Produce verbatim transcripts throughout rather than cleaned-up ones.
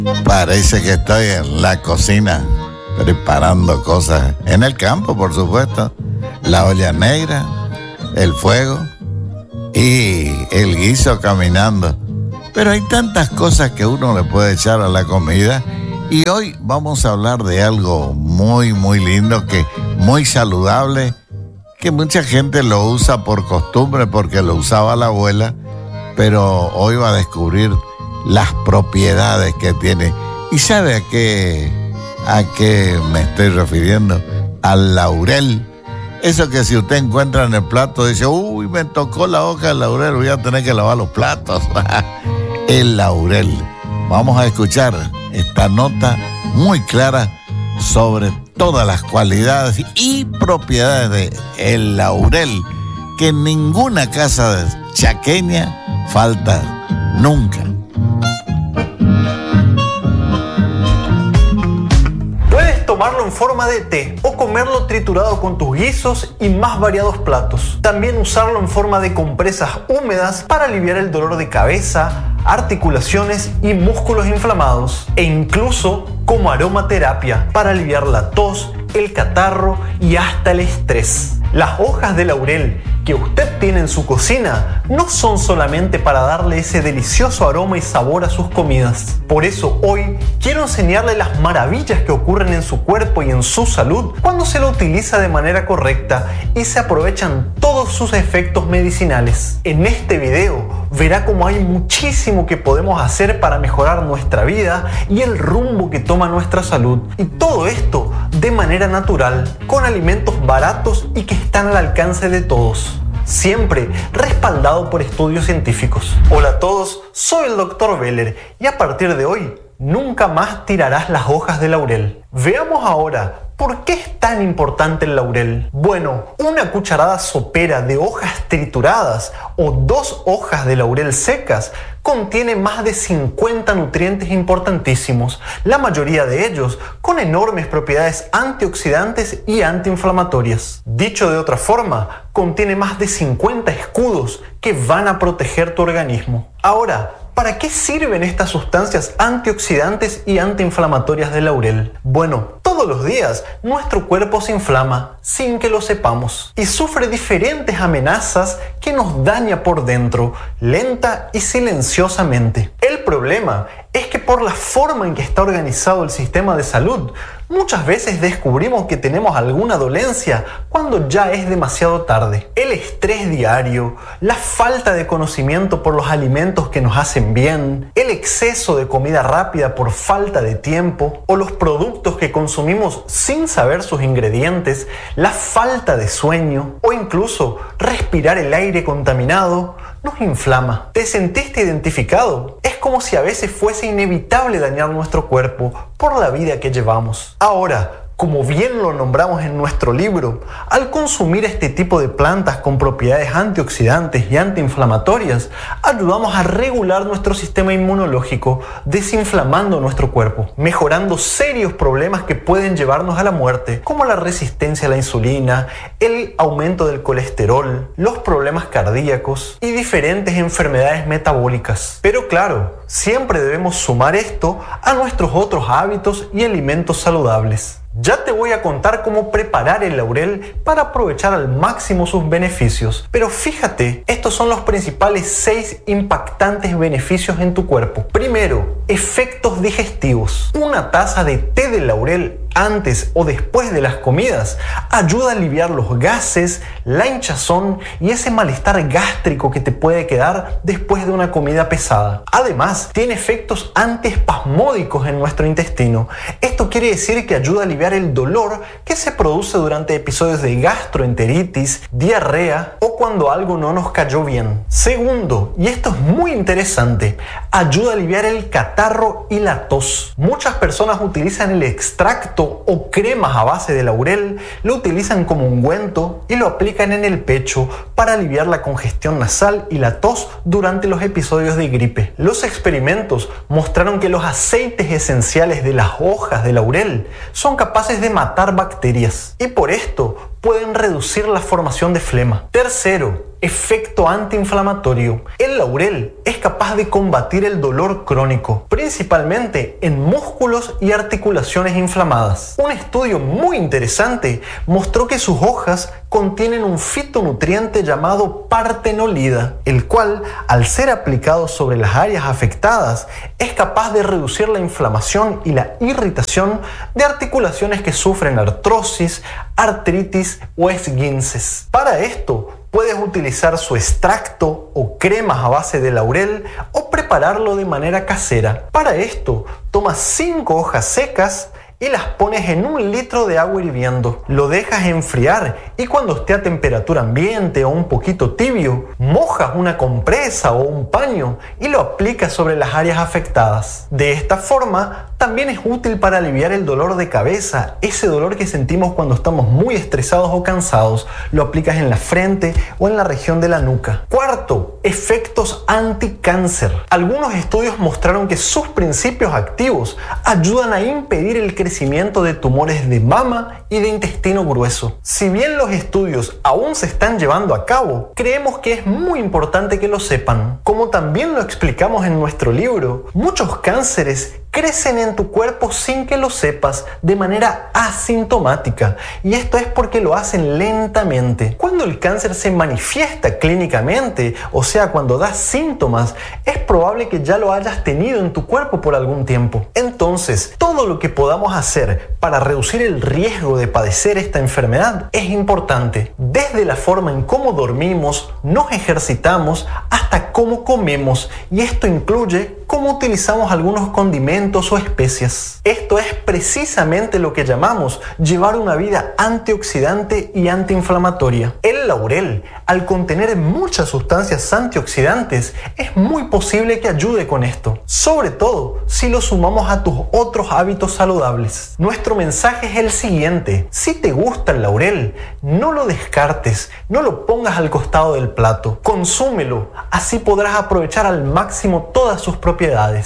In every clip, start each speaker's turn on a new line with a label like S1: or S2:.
S1: Parece que estoy en la cocina preparando cosas. En el campo, por supuesto. La olla negra, el fuego y el guiso caminando. Pero hay tantas cosas que uno le puede echar a la comida. Y hoy vamos a hablar de algo muy, muy lindo, que muy saludable, que mucha gente lo usa por costumbre porque lo usaba la abuela, pero hoy va a descubrir las propiedades que tiene. ¿Y sabe a qué, a qué me estoy refiriendo? Al laurel. Eso que si usted encuentra en el plato dice, uy, me tocó la hoja del laurel, voy a tener que lavar los platos. El laurel. Vamos a escuchar esta nota muy clara sobre todas las cualidades y propiedades de el laurel, que en ninguna casa chaqueña falta nunca.
S2: Tomarlo en forma de té o comerlo triturado con tus guisos y más variados platos. También usarlo en forma de compresas húmedas para aliviar el dolor de cabeza, articulaciones y músculos inflamados. E incluso como aromaterapia para aliviar la tos, el catarro y hasta el estrés. Las hojas de laurel que usted tiene en su cocina no son solamente para darle ese delicioso aroma y sabor a sus comidas. Por eso hoy quiero enseñarle las maravillas que ocurren en su cuerpo y en su salud cuando se lo utiliza de manera correcta y se aprovechan todos sus efectos medicinales. En este video verá cómo hay muchísimo que podemos hacer para mejorar nuestra vida y el rumbo que toma nuestra salud. Y todo esto de manera natural, con alimentos baratos y que están al alcance de todos. Siempre respaldado por estudios científicos. Hola a todos, soy el doctor Beller y a partir de hoy nunca más tirarás las hojas de laurel. Veamos ahora ¿por qué es tan importante el laurel? Bueno, una cucharada sopera de hojas trituradas o dos hojas de laurel secas contiene más de cincuenta nutrientes importantísimos, la mayoría de ellos con enormes propiedades antioxidantes y antiinflamatorias. Dicho de otra forma, contiene más de cincuenta escudos que van a proteger tu organismo. Ahora, ¿para qué sirven estas sustancias antioxidantes y antiinflamatorias del laurel? Bueno, todos los días nuestro cuerpo se inflama sin que lo sepamos y sufre diferentes amenazas que nos daña por dentro, lenta y silenciosamente. El problema es que por la forma en que está organizado el sistema de salud, muchas veces descubrimos que tenemos alguna dolencia cuando ya es demasiado tarde. El estrés diario, la falta de conocimiento por los alimentos que nos hacen bien, el exceso de comida rápida por falta de tiempo o los productos que consumimos sin saber sus ingredientes, la falta de sueño o incluso respirar el aire contaminado nos inflama. ¿Te sentiste identificado? Es como si a veces fuese inevitable dañar nuestro cuerpo por la vida que llevamos. Ahora, como bien lo nombramos en nuestro libro, al consumir este tipo de plantas con propiedades antioxidantes y antiinflamatorias, ayudamos a regular nuestro sistema inmunológico, desinflamando nuestro cuerpo, mejorando serios problemas que pueden llevarnos a la muerte, como la resistencia a la insulina, el aumento del colesterol, los problemas cardíacos y diferentes enfermedades metabólicas. Pero claro, siempre debemos sumar esto a nuestros otros hábitos y alimentos saludables. Ya te voy a contar cómo preparar el laurel para aprovechar al máximo sus beneficios. Pero fíjate, estos son los principales seis impactantes beneficios en tu cuerpo. Primero, efectos digestivos. Una taza de té de laurel antes o después de las comidas ayuda a aliviar los gases, la hinchazón y ese malestar gástrico que te puede quedar después de una comida pesada. Además, tiene efectos antiespasmódicos en nuestro intestino. Esto quiere decir que ayuda a aliviar el dolor que se produce durante episodios de gastroenteritis, diarrea o cuando algo no nos cayó bien. Segundo, y esto es muy interesante, ayuda a aliviar el catarro y la tos. Muchas personas utilizan el extracto o cremas a base de laurel, lo utilizan como ungüento y lo aplican en el pecho para aliviar la congestión nasal y la tos durante los episodios de gripe. Los experimentos mostraron que los aceites esenciales de las hojas de laurel son capaces de matar bacterias y por esto pueden reducir la formación de flema. Tercero, efecto antiinflamatorio. El laurel es capaz de combatir el dolor crónico, principalmente en músculos y articulaciones inflamadas. Un estudio muy interesante mostró que sus hojas contienen un fitonutriente llamado partenolida, el cual, al ser aplicado sobre las áreas afectadas, es capaz de reducir la inflamación y la irritación de articulaciones que sufren artrosis, artritis o esguinces. Para esto, puedes utilizar su extracto o cremas a base de laurel o prepararlo de manera casera. Para esto, toma cinco hojas secas y las pones en un litro de agua hirviendo. Lo dejas enfriar y cuando esté a temperatura ambiente o un poquito tibio, mojas una compresa o un paño y lo aplicas sobre las áreas afectadas. De esta forma, también es útil para aliviar el dolor de cabeza, ese dolor que sentimos cuando estamos muy estresados o cansados. Lo aplicas en la frente o en la región de la nuca. Cuarto, efectos anticáncer. Algunos estudios mostraron que sus principios activos ayudan a impedir el crecimiento de tumores de mama y de intestino grueso. Si bien los estudios aún se están llevando a cabo, creemos que es muy importante que lo sepan. Como también lo explicamos en nuestro libro, muchos cánceres crecen en tu cuerpo sin que lo sepas, de manera asintomática, y esto es porque lo hacen lentamente. Cuando el cáncer se manifiesta clínicamente, o sea, cuando da síntomas, es probable que ya lo hayas tenido en tu cuerpo por algún tiempo. Entonces, todo lo que podamos hacer para reducir el riesgo de padecer esta enfermedad es importante, desde la forma en cómo dormimos, nos ejercitamos, hasta cómo comemos, y esto incluye cómo utilizamos algunos condimentos o especias. Esto es precisamente lo que llamamos llevar una vida antioxidante y antiinflamatoria. El laurel, al contener muchas sustancias antioxidantes, es muy posible que ayude con esto, sobre todo si lo sumamos a tus otros hábitos saludables. Nuestro mensaje es el siguiente: si te gusta el laurel, no lo descartes, no lo pongas al costado del plato, consúmelo, así podrás aprovechar al máximo todas sus propiedades.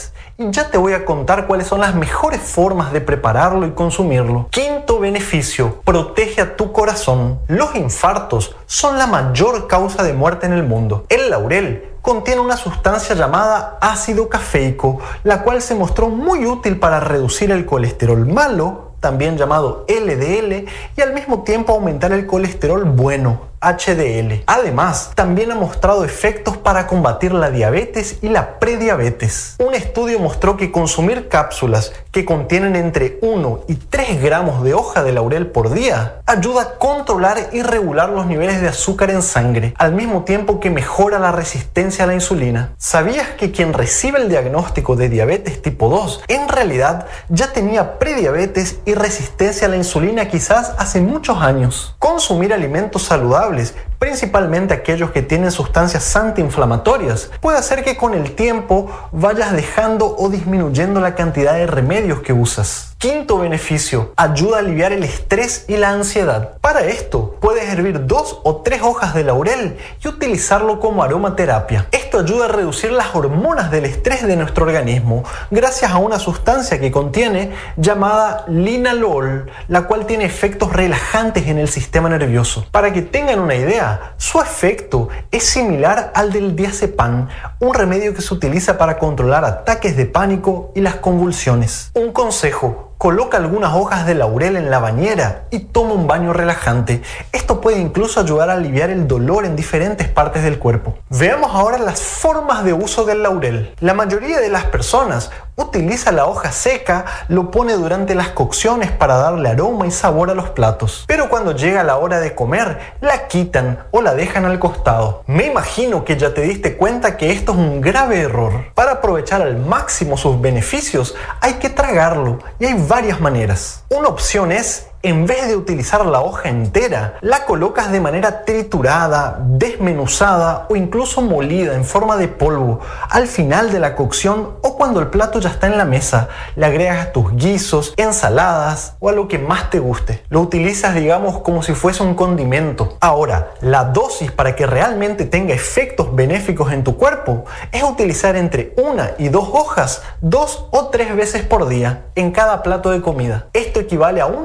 S2: Y ya te voy a contar cuáles son las mejores formas de prepararlo y consumirlo. Quinto beneficio: protege a tu corazón. Los infartos son la mayor causa de muerte en el mundo. El laurel contiene una sustancia llamada ácido cafeico, la cual se mostró muy útil para reducir el colesterol malo, también llamado L D L, y al mismo tiempo aumentar el colesterol bueno, H D L. Además, también ha mostrado efectos para combatir la diabetes y la prediabetes. Un estudio mostró que consumir cápsulas que contienen entre uno y tres gramos de hoja de laurel por día ayuda a controlar y regular los niveles de azúcar en sangre, al mismo tiempo que mejora la resistencia a la insulina. ¿Sabías que quien recibe el diagnóstico de diabetes tipo dos en realidad ya tenía prediabetes y resistencia a la insulina quizás hace muchos años? Consumir alimentos saludables, principalmente aquellos que tienen sustancias antiinflamatorias, puede hacer que con el tiempo vayas dejando o disminuyendo la cantidad de remedios que usas. Quinto beneficio: ayuda a aliviar el estrés y la ansiedad. Para esto, puedes hervir dos o tres hojas de laurel y utilizarlo como aromaterapia. Esto ayuda a reducir las hormonas del estrés de nuestro organismo gracias a una sustancia que contiene llamada linalool, la cual tiene efectos relajantes en el sistema nervioso. Para que tengan una idea, su efecto es similar al del diazepam, un remedio que se utiliza para controlar ataques de pánico y las convulsiones. Un consejo: coloca algunas hojas de laurel en la bañera y toma un baño relajante. Esto puede incluso ayudar a aliviar el dolor en diferentes partes del cuerpo. Veamos ahora las formas de uso del laurel. La mayoría de las personas utiliza la hoja seca, lo pone durante las cocciones para darle aroma y sabor a los platos. Pero cuando llega la hora de comer, la quitan o la dejan al costado. Me imagino que ya te diste cuenta que esto es un grave error. Para aprovechar al máximo sus beneficios, hay que tragarlo, y hay varias maneras. Una opción es, en vez de utilizar la hoja entera, la colocas de manera triturada, desmenuzada o incluso molida en forma de polvo al final de la cocción o cuando el plato ya está en la mesa. Le agregas a tus guisos, ensaladas o a lo que más te guste. Lo utilizas, digamos, como si fuese un condimento. Ahora, la dosis para que realmente tenga efectos benéficos en tu cuerpo es utilizar entre una y dos hojas dos o tres veces por día en cada plato de comida. Esto equivale a una cucharada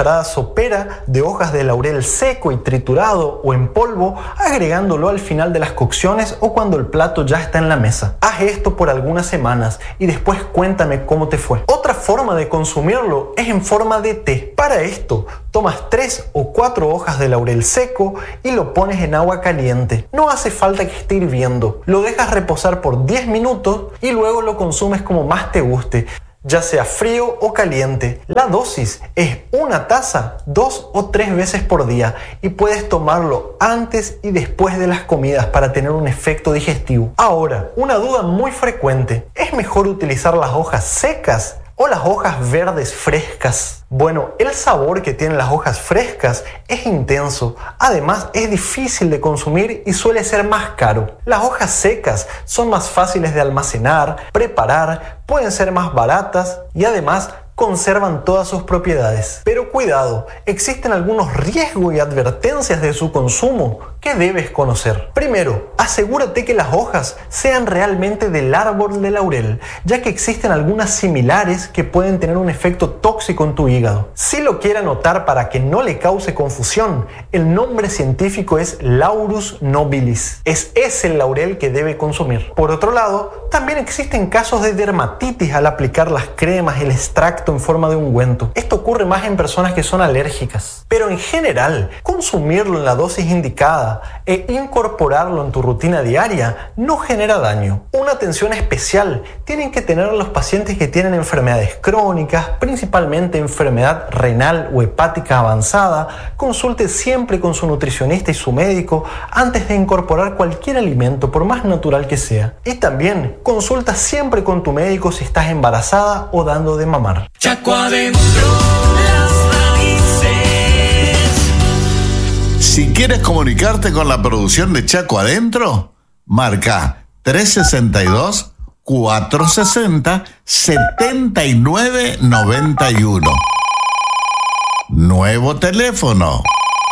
S2: cucharada sopera de hojas de laurel seco y triturado o en polvo, agregándolo al final de las cocciones o cuando el plato ya está en la mesa. Haz esto por algunas semanas y después cuéntame cómo te fue. Otra forma de consumirlo es en forma de té. Para esto, tomas tres o cuatro hojas de laurel seco y lo pones en agua caliente. No hace falta que esté hirviendo. Lo dejas reposar por diez minutos y luego lo consumes como más te guste, ya sea frío o caliente. La dosis es una taza dos o tres veces por día y puedes tomarlo antes y después de las comidas para tener un efecto digestivo. Ahora, una duda muy frecuente: ¿es mejor utilizar las hojas secas o las hojas verdes frescas? Bueno, el sabor que tienen las hojas frescas es intenso, además es difícil de consumir y suele ser más caro. Las hojas secas son más fáciles de almacenar, preparar, pueden ser más baratas y además conservan todas sus propiedades. Pero cuidado, existen algunos riesgos y advertencias de su consumo que debes conocer. Primero, asegúrate que las hojas sean realmente del árbol de laurel, ya que existen algunas similares que pueden tener un efecto tóxico en tu hígado. Si lo quiere anotar para que no le cause confusión, el nombre científico es Laurus nobilis. Es ese el laurel que debe consumir. Por otro lado, también existen casos de dermatitis al aplicar las cremas y el extracto en forma de ungüento. Esto ocurre más en personas que son alérgicas. Pero en general, consumirlo en la dosis indicada e incorporarlo en tu rutina diaria no genera daño. Una atención especial tienen que tener los pacientes que tienen enfermedades crónicas, principalmente enfermedad renal o hepática avanzada. Consulte siempre con su nutricionista y su médico antes de incorporar cualquier alimento, por más natural que sea. Y también consulta siempre con tu médico si estás embarazada o dando de mamar.
S3: Chaco adentro, las raíces.
S1: Si quieres comunicarte con la producción de Chaco Adentro, marca tres seis dos, cuatro seis cero, siete nueve nueve uno. Nuevo teléfono.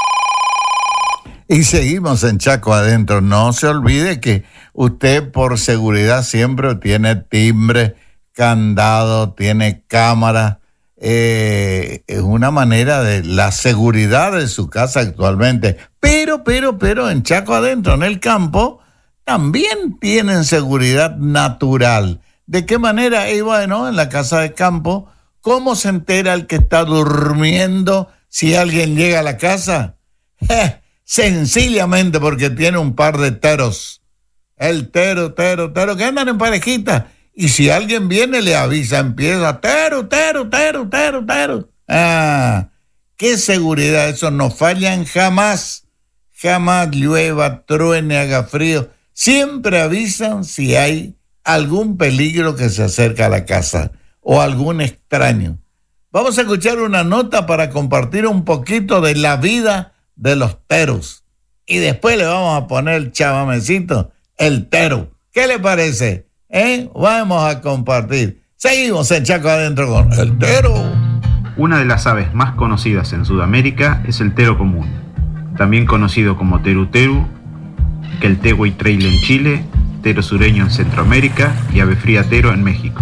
S1: Y seguimos en Chaco Adentro. No se olvide que usted por seguridad siempre tiene timbre, candado, tiene cámara. Eh, es una manera de la seguridad de su casa actualmente. Pero, pero, pero en Chaco Adentro, en el campo, también tienen seguridad natural. ¿De qué manera? Y bueno, en la casa de campo, ¿cómo se entera el que está durmiendo si alguien llega a la casa? Eh, sencillamente porque tiene un par de teros. El tero, tero, tero, que andan en parejita. Y si alguien viene, le avisa, empieza, tero, tero, tero, tero, tero. Ah, qué seguridad, eso no fallan jamás. Jamás llueva, truene, haga frío. Siempre avisan si hay algún peligro que se acerca a la casa o algún extraño. Vamos a escuchar una nota para compartir un poquito de la vida de los teros. Y después le vamos a poner el chamamecito, el tero. ¿Qué le parece? ¿Eh? Vamos a compartir. Seguimos en Chaco Adentro con el tero.
S4: Una de las aves más conocidas en Sudamérica es el tero común, también conocido como teru teru, que el tehuey trail en Chile, tero sureño en Centroamérica y ave fría tero en México.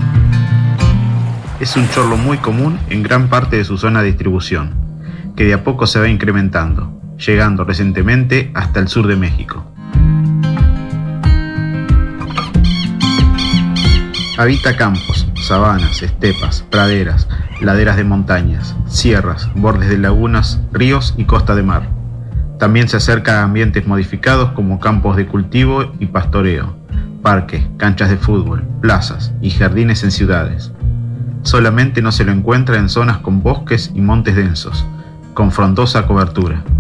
S4: Es un chorlo muy común en gran parte de su zona de distribución, que de a poco se va incrementando, llegando recientemente hasta el sur de México. Habita campos, sabanas, estepas, praderas, laderas de montañas, sierras, bordes de lagunas, ríos y costa de mar. También se acerca a ambientes modificados como campos de cultivo y pastoreo, parques, canchas de fútbol, plazas y jardines en ciudades. Solamente no se lo encuentra en zonas con bosques y montes densos, con frondosa cobertura.